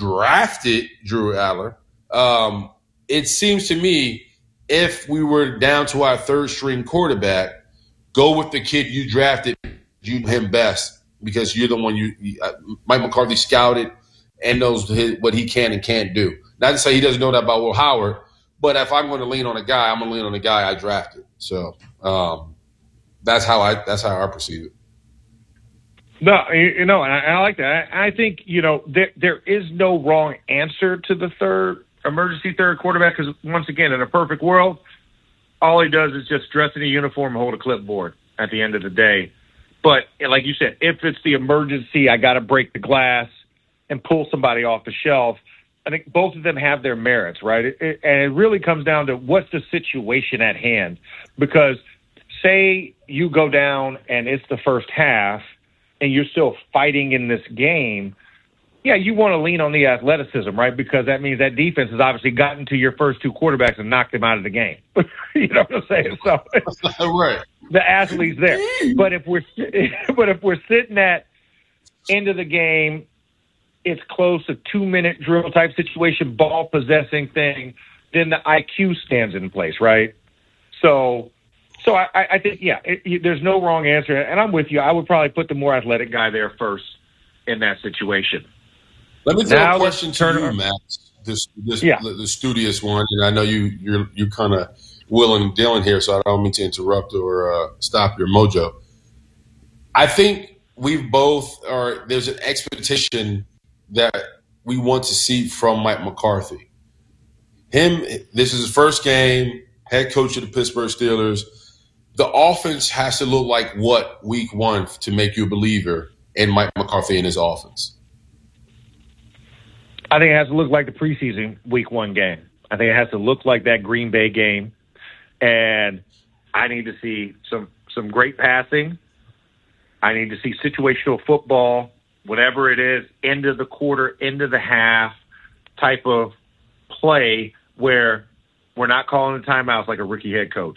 drafted Drew Aller. It seems to me if we were down to our third string quarterback, go with the kid you drafted, you know him best because you're the one Mike McCarthy scouted and knows what he can and can't do. Not to say he doesn't know that about Will Howard, but if I'm going to lean on a guy, I'm going to lean on the guy I drafted. So that's how I perceive it. No, and I like that. I think, there is no wrong answer to the emergency third quarterback because, once again, in a perfect world, all he does is just dress in a uniform and hold a clipboard at the end of the day. But like you said, if it's the emergency, I got to break the glass and pull somebody off the shelf. I think both of them have their merits, right? And it really comes down to what's the situation at hand. Because say you go down and it's the first half and you're still fighting in this game, yeah, you want to lean on the athleticism, right? Because that means that defense has obviously gotten to your first two quarterbacks and knocked them out of the game. You know what I'm saying? So right. The athlete's there. But if we're sitting at end of the game, it's close to 2-minute drill type situation, ball possessing thing, then the IQ stands in place, right? So I think, there's no wrong answer. And I'm with you. I would probably put the more athletic guy there first in that situation. Let me throw a question to you, Max. The studious one, and I know you're kind of willing and dealing here, so I don't mean to interrupt or stop your mojo. I think there's an expectation that we want to see from Mike McCarthy. This is his first game, head coach of the Pittsburgh Steelers. The offense has to look like what week one to make you a believer in Mike McCarthy and his offense? I think it has to look like the preseason week one game. I think it has to look like that Green Bay game. And I need to see some great passing. I need to see situational football, whatever it is, end of the quarter, end of the half type of play where we're not calling the timeouts like a rookie head coach.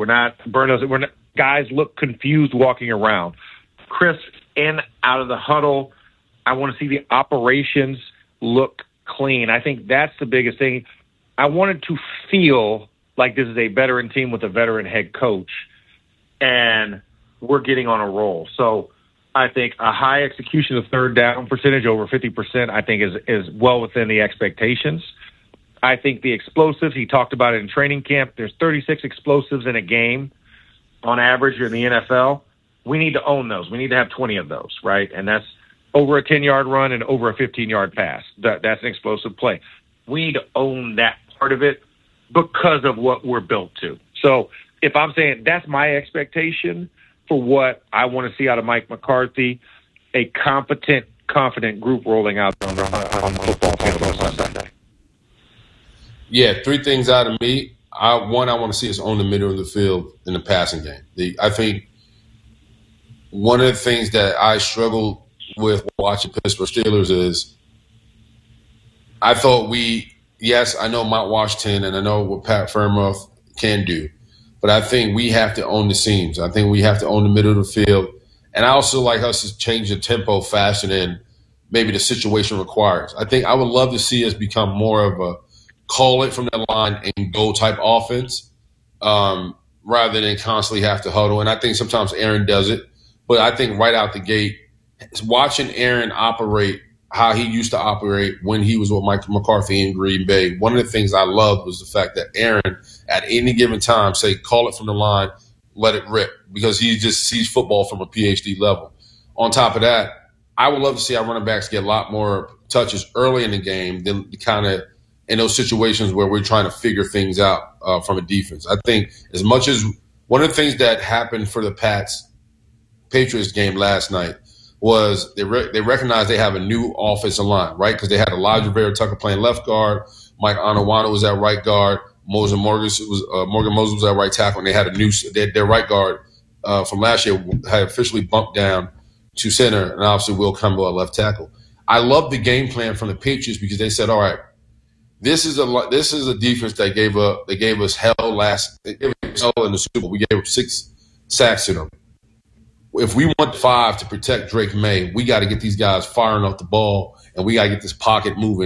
Guys look confused walking around. Crisp in, out of the huddle. I want to see the operations look clean. I think that's the biggest thing. I wanted to feel like this is a veteran team with a veteran head coach, and we're getting on a roll. So I think a high execution of third down percentage, over 50%, I think is well within the expectations. I think the explosives, he talked about it in training camp, there's 36 explosives in a game on average in the NFL. We need to own those. We need to have 20 of those, right? And that's over a 10-yard run and over a 15-yard pass. That's an explosive play. We need to own that part of it because of what we're built to. So if I'm saying that's my expectation for what I want to see out of Mike McCarthy, a competent, confident group rolling out on the football field on Sunday. Yeah, three things out of me. One, I want to see us own the middle of the field in the passing game. I think one of the things that I struggled with watching Pittsburgh Steelers is I thought I know Mount Washington and I know what Pat Freiermuth can do, but I think we have to own the seams. I think we have to own the middle of the field. And I also like us to change the tempo faster than maybe the situation requires. I think I would love to see us become more of a call it from the line and go type offense rather than constantly have to huddle. And I think sometimes Aaron does it, but I think right out the gate, watching Aaron operate how he used to operate when he was with Mike McCarthy in Green Bay, one of the things I loved was the fact that Aaron, at any given time, say, call it from the line, let it rip, because he just sees football from a PhD level. On top of that, I would love to see our running backs get a lot more touches early in the game than kind of in those situations where we're trying to figure things out from a defense. I think as much as one of the things that happened for the Patriots game last night was they recognized they have a new offensive line, right? Because they had Elijah Vera Tucker playing left guard, Mike Onwenu was at right guard, Morgan Moses was at right tackle, and they had their right guard from last year had officially bumped down to center, and obviously Will Campbell at left tackle. I love the game plan from the Patriots because they said, all right, this is a defense that gave us hell in the Super Bowl. We gave up 6 sacks to them. If we want 5 to protect Drake May, we got to get these guys firing off the ball, and we got to get this pocket moving.